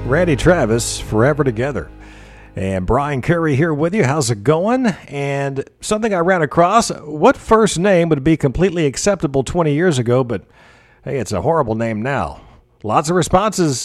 Randy Travis, Forever Together. And Brian Curry here with you. How's it going? And something I ran across, what first name would be completely acceptable 20 years ago, but hey, it's a horrible name now? Lots of responses